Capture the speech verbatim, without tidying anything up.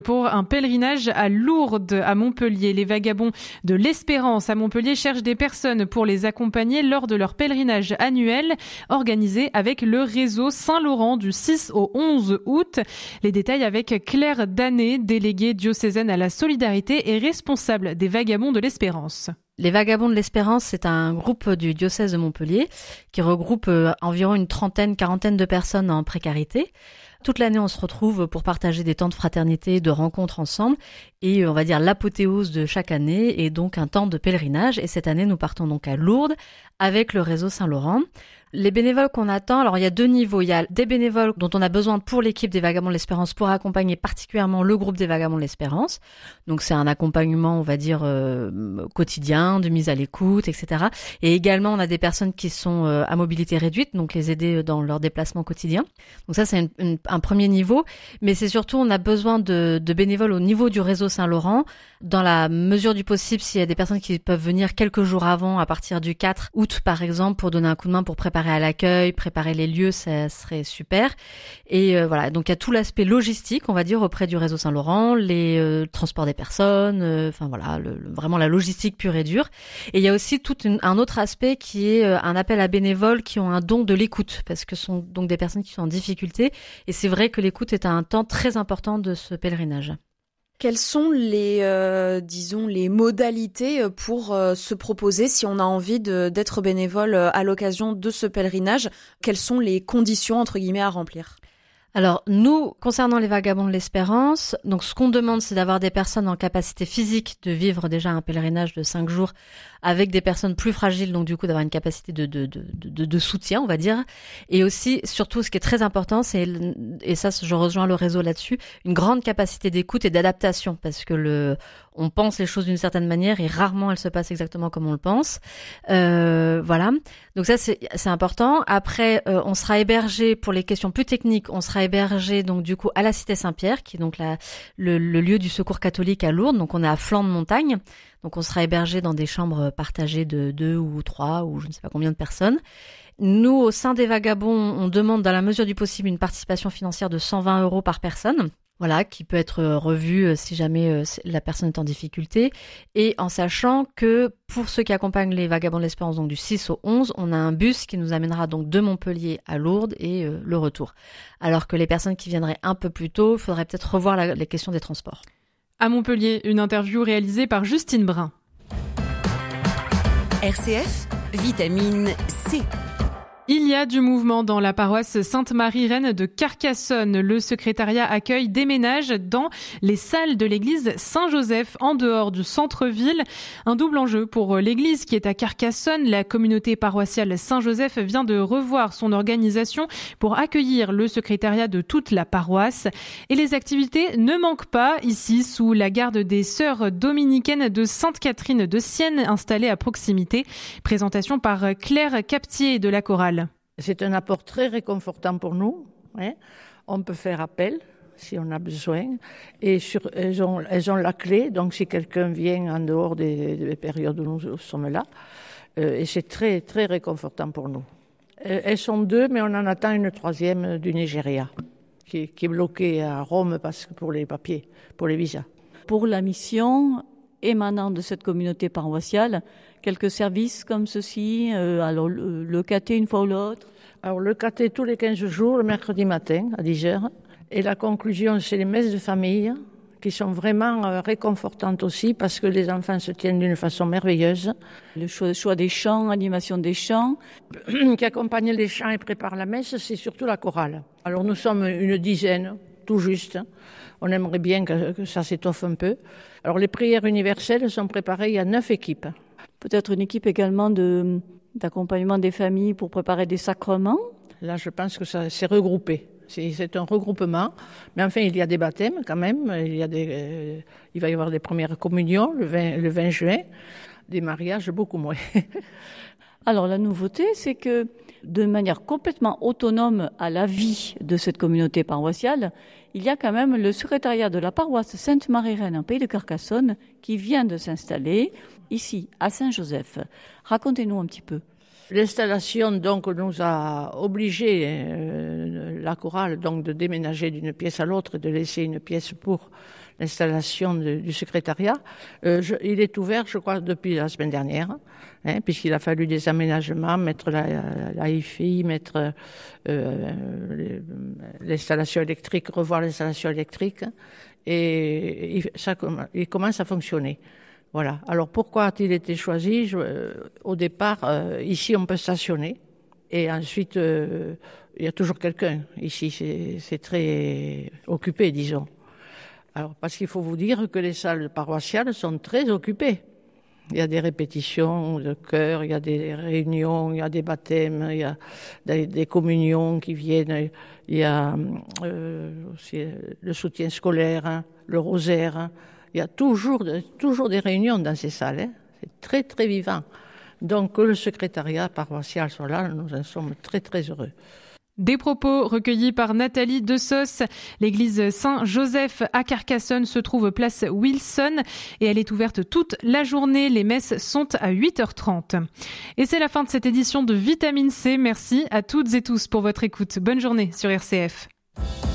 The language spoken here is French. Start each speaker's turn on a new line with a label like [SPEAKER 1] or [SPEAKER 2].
[SPEAKER 1] Pour un pèlerinage à Lourdes, à Montpellier, les Vagabonds de l'Espérance à Montpellier cherchent des personnes pour les accompagner lors de leur pèlerinage annuel organisé avec le réseau Saint-Laurent du six au onze août. Les détails avec Claire Danet, déléguée diocésaine à la solidarité et responsable des Vagabonds de l'Espérance.
[SPEAKER 2] Les Vagabonds de l'Espérance, c'est un groupe du diocèse de Montpellier qui regroupe environ une trentaine, quarantaine de personnes en précarité. Toute l'année, on se retrouve pour partager des temps de fraternité, de rencontres ensemble. Et on va dire l'apothéose de chaque année est donc un temps de pèlerinage. Et cette année, nous partons donc à Lourdes avec le réseau Saint-Laurent. Les bénévoles qu'on attend, alors il y a deux niveaux. Il y a des bénévoles dont on a besoin pour l'équipe des Vagabonds de l'Espérance pour accompagner particulièrement le groupe des Vagabonds de l'Espérance. Donc c'est un accompagnement, on va dire, euh, quotidien, de mise à l'écoute, et cetera. Et également, on a des personnes qui sont euh, à mobilité réduite, donc les aider dans leur déplacement quotidien. Donc ça, c'est une, une, un premier niveau. Mais c'est surtout, on a besoin de, de bénévoles au niveau du réseau Saint-Laurent. Dans la mesure du possible, s'il y a des personnes qui peuvent venir quelques jours avant, à partir du quatre août par exemple, pour donner un coup de main, pour préparer à l'accueil, préparer les lieux, ça serait super. Et euh, voilà, donc il y a tout l'aspect logistique, on va dire, auprès du réseau Saint-Laurent, les euh, transports des personnes, euh, enfin voilà, le, le, vraiment la logistique pure et dure. Et il y a aussi tout une, un autre aspect qui est euh, un appel à bénévoles qui ont un don de l'écoute, parce que ce sont donc des personnes qui sont en difficulté. Et c'est vrai que l'écoute est un temps très important de ce pèlerinage.
[SPEAKER 3] Quelles sont les, euh, disons, les modalités pour euh, se proposer si on a envie de, d'être bénévole à l'occasion de ce pèlerinage? Quelles sont les conditions, entre guillemets, à remplir?
[SPEAKER 2] Alors, nous, concernant les Vagabonds de l'Espérance, donc ce qu'on demande, c'est d'avoir des personnes en capacité physique de vivre déjà un pèlerinage de cinq jours avec des personnes plus fragiles, donc du coup d'avoir une capacité de, de, de, de, de soutien, on va dire. Et aussi, surtout, ce qui est très important, c'est, et ça, je rejoins le réseau là-dessus, une grande capacité d'écoute et d'adaptation, parce que le, on pense les choses d'une certaine manière et rarement elles se passent exactement comme on le pense. Euh, voilà. Donc ça, c'est, c'est important. Après, euh, on sera hébergé pour les questions plus techniques, on sera hébergé donc du coup à la Cité Saint-Pierre, qui est donc la, le, le lieu du secours catholique à Lourdes. Donc on est à flanc de montagne. Donc on sera hébergé dans des chambres partagées de deux ou trois ou je ne sais pas combien de personnes. Nous, au sein des Vagabonds, on demande dans la mesure du possible une participation financière de cent vingt euros par personne. Voilà, qui peut être revue si jamais la personne est en difficulté. Et en sachant que pour ceux qui accompagnent les Vagabonds de l'Espérance, donc du six au onze, on a un bus qui nous amènera donc de Montpellier à Lourdes et euh, le retour. Alors que les personnes qui viendraient un peu plus tôt, il faudrait peut-être revoir la, les questions des transports.
[SPEAKER 1] À Montpellier, une interview réalisée par Justine Brun.
[SPEAKER 4] R C F, vitamine C.
[SPEAKER 1] Il y a du mouvement dans la paroisse Sainte-Marie-Reine de Carcassonne. Le secrétariat accueil déménage dans les salles de l'église Saint-Joseph en dehors du centre-ville. Un double enjeu pour l'église qui est à Carcassonne. La communauté paroissiale Saint-Joseph vient de revoir son organisation pour accueillir le secrétariat de toute la paroisse. Et les activités ne manquent pas ici sous la garde des sœurs dominicaines de Sainte-Catherine de Sienne installées à proximité. Présentation par Claire Captier de la chorale.
[SPEAKER 5] C'est un apport très réconfortant pour nous. Hein. On peut faire appel si on a besoin. Et sur, elles, ont, elles ont la clé, donc si quelqu'un vient en dehors des, des périodes où nous sommes là, euh, et c'est très, très réconfortant pour nous. Elles sont deux, mais on en attend une troisième du Nigeria, qui, qui est bloquée à Rome parce que pour les papiers, pour les visas.
[SPEAKER 6] Pour la mission émanant de cette communauté paroissiale, quelques services comme ceci, euh, alors le, le caté une fois ou l'autre?
[SPEAKER 5] Alors le caté tous les quinze jours, le mercredi matin à dix heures. Et la conclusion, c'est les messes de famille qui sont vraiment euh, réconfortantes aussi parce que les enfants se tiennent d'une façon merveilleuse.
[SPEAKER 6] Le choix, choix des chants, animation des chants.
[SPEAKER 5] Qui accompagne les chants et prépare la messe, c'est surtout la chorale. Alors nous sommes une dizaine, tout juste. On aimerait bien que, que ça s'étoffe un peu. Alors les prières universelles sont préparées, il y a neuf équipes.
[SPEAKER 6] Peut-être une équipe également de, d'accompagnement des familles pour préparer des sacrements?
[SPEAKER 5] Là, je pense que ça c'est regroupé. C'est, c'est un regroupement. Mais enfin, il y a des baptêmes quand même. Il, y a des, euh, il va y avoir des premières communions le vingt, le vingt juin. Des mariages, beaucoup moins.
[SPEAKER 6] Alors, la nouveauté, c'est que de manière complètement autonome à la vie de cette communauté paroissiale, il y a quand même le secrétariat de la paroisse Sainte-Marie-Reine en Pays de Carcassonne qui vient de s'installer ici, à Saint-Joseph. Racontez-nous un petit peu.
[SPEAKER 5] L'installation donc nous a obligé euh, la chorale donc de déménager d'une pièce à l'autre et de laisser une pièce pour l'installation de, du secrétariat. Euh, je, il est ouvert, je crois, depuis la semaine dernière, hein, puisqu'il a fallu des aménagements, mettre la, la Hi-Fi, mettre euh, l'installation électrique, revoir l'installation électrique, et, et ça, il commence à fonctionner. Voilà. Alors pourquoi a-t-il été choisi? Je, euh, Au départ, euh, ici on peut stationner, et ensuite euh, il y a toujours quelqu'un. Ici c'est, c'est très occupé, disons. Alors parce qu'il faut vous dire que les salles paroissiales sont très occupées. Il y a des répétitions de chœur, il y a des réunions, il y a des baptêmes, il y a des, des communions qui viennent, il y a euh, aussi le soutien scolaire, hein, le rosaire. Hein. Il y a toujours, toujours des réunions dans ces salles. Hein. C'est très, très vivant. Donc, que le secrétariat paroissial soit là, nous en sommes très, très heureux.
[SPEAKER 1] Des propos recueillis par Nathalie Dessos. L'église Saint-Joseph à Carcassonne se trouve place Wilson et elle est ouverte toute la journée. Les messes sont à huit heures trente. Et c'est la fin de cette édition de Vitamine C. Merci à toutes et tous pour votre écoute. Bonne journée sur R C F.